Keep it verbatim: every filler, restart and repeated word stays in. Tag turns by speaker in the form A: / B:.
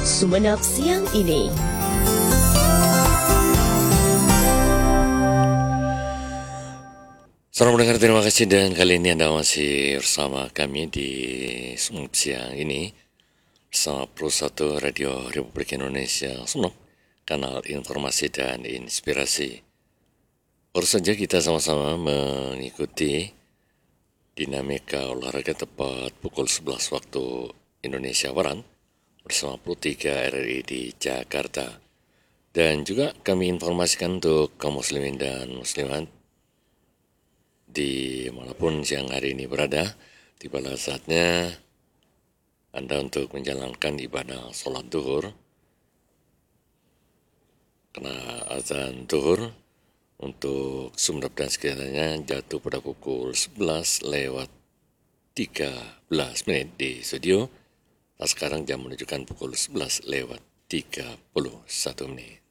A: Sumeneb siang ini.
B: Selamat mendengar, terima kasih, dan kali ini Anda masih bersama kami di Sumeneb siang ini bersama Pro satu Radio Republik Indonesia Sumeneb, kanal informasi dan inspirasi. Baru saja kita sama-sama mengikuti dinamika olahraga tepat pukul sebelas waktu Indonesia Barat bersama Pro tiga R R I di Jakarta. Dan juga kami informasikan untuk kaum muslimin dan muslimat di manapun siang hari ini berada, tibalah saatnya Anda untuk menjalankan ibadah sholat duhur, karena azan duhur untuk Sumeneb dan sekitarnya jatuh pada pukul sebelas lewat tiga belas menit di studio. Nah, sekarang jam menunjukkan pukul sebelas lewat tiga puluh satu menit.